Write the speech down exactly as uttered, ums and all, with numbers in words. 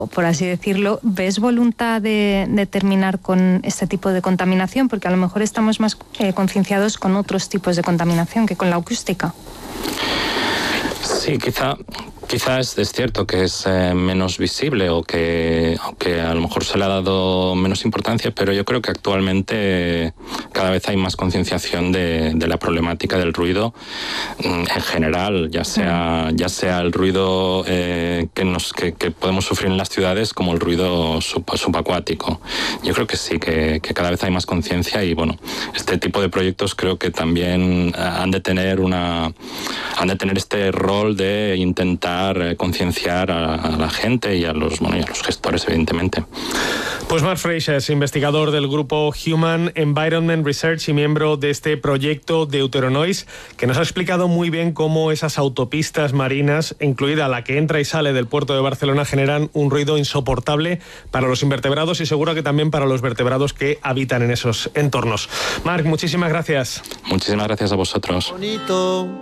por así decirlo, ¿ves voluntad de, de terminar con este tipo de contaminación? Porque a lo mejor estamos más eh, concienciados con otros tipos de contaminación que con la acústica. Sí, quizá, quizá es, es cierto que es eh, menos visible o que, o que a lo mejor se le ha dado menos importancia, pero yo creo que actualmente eh, cada vez hay más concienciación de, de la problemática del ruido en general, ya sea, ya sea el ruido eh, que, nos, que, que podemos sufrir en las ciudades como el ruido sub, subacuático. Yo creo que sí, que, que cada vez hay más conciencia y bueno, este tipo de proyectos creo que también han de tener una, han de tener este rol de intentar eh, concienciar a, a la gente y a los, bueno, y a los gestores, evidentemente. Pues Marc Freixas, investigador del grupo Human Environment Research y miembro de este proyecto Deuteronoise, que nos ha explicado muy bien cómo esas autopistas marinas, incluida la que entra y sale del puerto de Barcelona, generan un ruido insoportable para los invertebrados y seguro que también para los vertebrados que habitan en esos entornos. Marc, muchísimas gracias. Muchísimas gracias a vosotros. Bonito.